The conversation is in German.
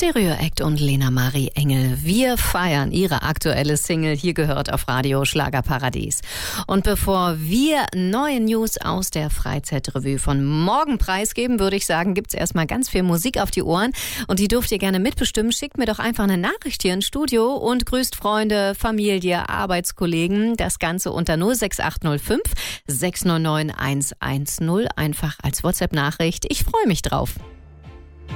Stereo Act und Lena Marie Engel. Wir feiern ihre aktuelle Single, hier gehört auf Radio Schlagerparadies. Und bevor wir neue News aus der Freizeitrevue von morgen preisgeben, würde ich sagen, gibt's erstmal ganz viel Musik auf die Ohren. Und die dürft ihr gerne mitbestimmen. Schickt mir doch einfach eine Nachricht hier ins Studio und grüßt Freunde, Familie, Arbeitskollegen. Das Ganze unter 06805 699 110. Einfach als WhatsApp-Nachricht. Ich freue mich drauf.